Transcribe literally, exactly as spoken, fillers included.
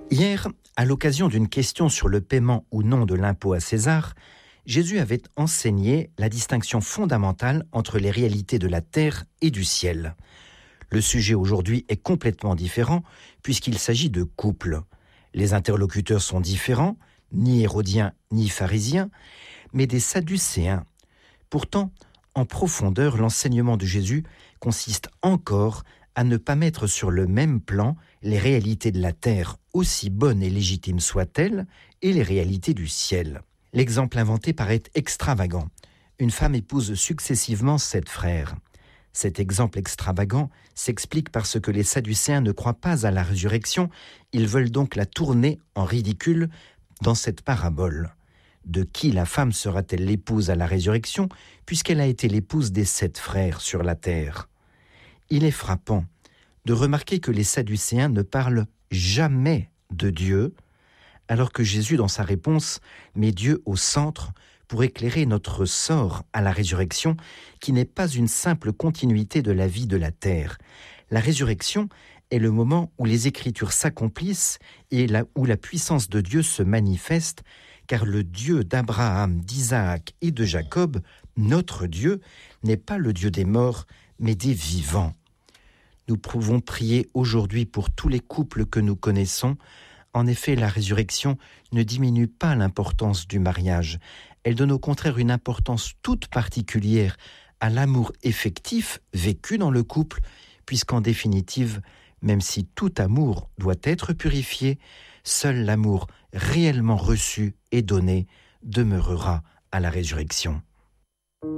Hier, à l'occasion d'une question sur le paiement ou non de l'impôt à César, Jésus avait enseigné la distinction fondamentale entre les réalités de la terre et du ciel. Le sujet aujourd'hui est complètement différent puisqu'il s'agit de couple. Les interlocuteurs sont différents, ni hérodiens ni pharisiens, mais des sadducéens. Pourtant, en profondeur, l'enseignement de Jésus consiste encore à ne pas mettre sur le même plan les réalités de la terre, aussi bonnes et légitimes soient-elles, et les réalités du ciel. L'exemple inventé paraît extravagant. Une femme épouse successivement sept frères. Cet exemple extravagant s'explique parce que les Sadducéens ne croient pas à la résurrection, ils veulent donc la tourner en ridicule dans cette parabole. De qui la femme sera-t-elle l'épouse à la résurrection, puisqu'elle a été l'épouse des sept frères sur la terre ? Il est frappant de remarquer que les Sadducéens ne parlent jamais de Dieu, alors que Jésus, dans sa réponse, met Dieu au centre pour éclairer notre sort à la résurrection, qui n'est pas une simple continuité de la vie de la terre. La résurrection est le moment où les Écritures s'accomplissent et là où la puissance de Dieu se manifeste, car le Dieu d'Abraham, d'Isaac et de Jacob, notre Dieu, n'est pas le Dieu des morts, mais des vivants. Nous pouvons prier aujourd'hui pour tous les couples que nous connaissons. En effet, la résurrection ne diminue pas l'importance du mariage. Elle donne au contraire une importance toute particulière à l'amour effectif vécu dans le couple, puisqu'en définitive, même si tout amour doit être purifié, seul l'amour réellement reçu et donné demeurera à la résurrection.